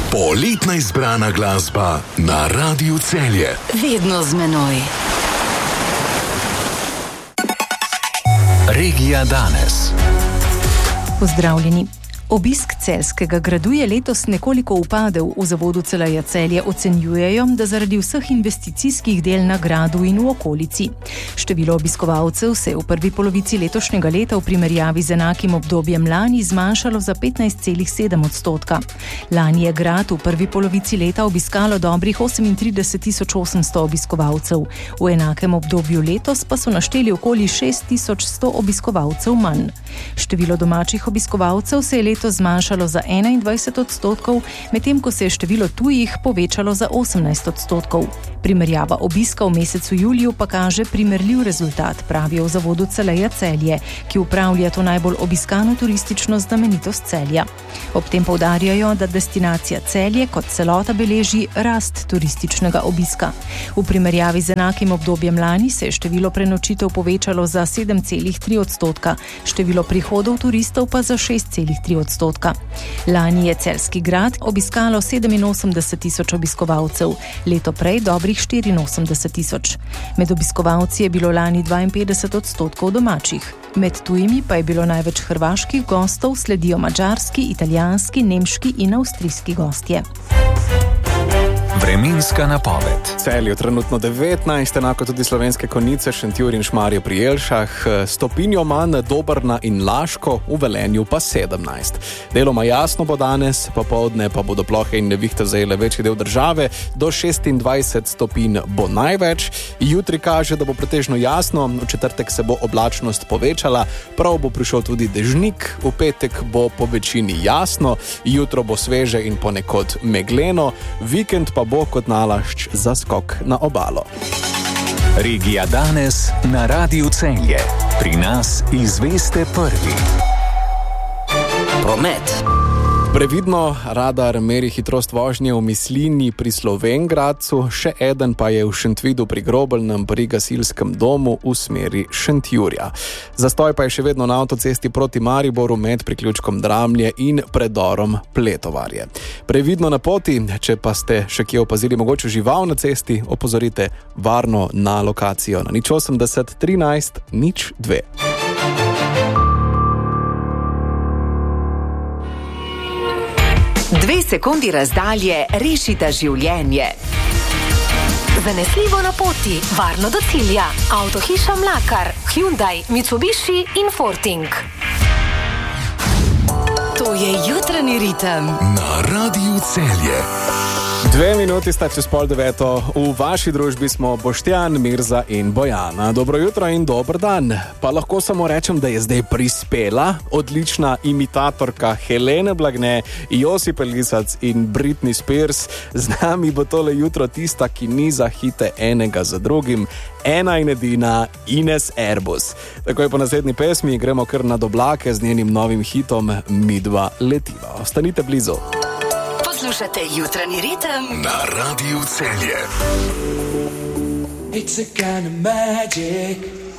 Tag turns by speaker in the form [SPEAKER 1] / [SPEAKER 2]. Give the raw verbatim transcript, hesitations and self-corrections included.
[SPEAKER 1] Poletna izbrana glasba na Radiu Celje.
[SPEAKER 2] Vedno z menoj.
[SPEAKER 1] Regija danes.
[SPEAKER 3] Pozdravljeni. Obisk Celjskega gradu je letos nekoliko upadel. V zavodu Celeja Celje ocenjujejo, da zaradi vseh investicijskih del na gradu in v okolici. Število obiskovalcev se je v prvi polovici letošnjega leta v primerjavi z enakim obdobjem lani zmanjšalo za petnajst celih sedem odstotka. Lani je grad v prvi polovici leta obiskalo dobrih osemintrideset tisoč osemsto obiskovalcev. V enakem obdobju letos pa so našteli okoli šest tisoč sto obiskovalcev manj. Število domačih obiskovalcev se je letos zmanjšalo za enaindvajset odstotkov, medtem ko se je število tujih povečalo za osemnajst odstotkov. Primerjava obiska v mesecu juliju pa kaže primerljiv rezultat, pravijo v zavodu Celeja Celje, ki upravlja to najbolj obiskano turistično znamenitost Celja. Ob tem poudarjajo, da destinacija Celje kot celota beleži rast turističnega obiska. V primerjavi z enakim obdobjem lani se je število prenočitev povečalo za sedem celih tri odstotka, število prihodov turistov pa za šest celih tri odstotka. Lani je Celjski grad obiskalo sedeminosemdeset tisoč obiskovalcev, leto prej dobrih štiriinosemdeset tisoč. Med obiskovalci je bilo lani dvainpetdeset odstotkov domačih. Med tujimi pa je bilo največ hrvaških gostov, sledijo madžarski, italijanski, nemški in avstrijski gostje.
[SPEAKER 1] Vremenska napoved.
[SPEAKER 4] Celje trenutno devetnajst, enako tudi Slovenske Konjice, Šentjur in Šmarje pri Jelšah, stopinjo manj Dobrna in Laško, v Velenju pa sedemnajst. Deloma jasno bo danes, popoldne pa bodo plohe in nevihte zajele večji del države, do šestindvajset stopinj bo največ. Jutri kaže, da bo pretežno jasno, v četrtek se bo oblačnost povečala, prav bo prišel tudi dežnik, v petek bo po večini jasno, jutro bo sveže in ponekod megleno, vikend pa bo kot nalašč za skok na obalo.
[SPEAKER 1] Regija danes na Radiu Celje. Pri nas izveste prvi.
[SPEAKER 2] Promet.
[SPEAKER 4] Previdno, radar meri hitrost vožnje v Mislini pri Slovenj Gradcu, še eden pa je v Šentvidu pri Grobelnem pri gasilskem domu v smeri Šentjurja. Zastoj pa je še vedno na avtocesti proti Mariboru med priključkom Dramlje in predorom Pletovarje. Previdno na poti, če pa ste še kje opazili mogoče žival na cesti, opozorite varno na lokacijo na nič osemdeset trinajst nič dve.
[SPEAKER 2] Dve sekundi razdalje rešita življenje. Zanesljivo na poti, varno do cilja. Avtohiša Mlakar, Hyundai, Mitsubishi in Forting. To je jutranji ritem
[SPEAKER 1] na Radiu Celje.
[SPEAKER 4] Dve minuti sta čez pol deveto. V vaši družbi smo Boštjan, Mirza in Bojana. Dobro jutro in dober dan. Pa lahko samo rečem, da je zdaj prispela odlična imitatorka Helene Blagne, Josip Elisac in Britney Spears. Z nami bo tole jutro tista, ki niza hite enega za drugim, ena in edina Ines Airbus. Takoj po naslednji pesmi gremo kar nad oblake z njenim novim hitom Midva letiva. Ostanite blizu.
[SPEAKER 2] Poslušate jutranji ritem
[SPEAKER 1] na Radiu Celje.
[SPEAKER 5] It's a kind of magic.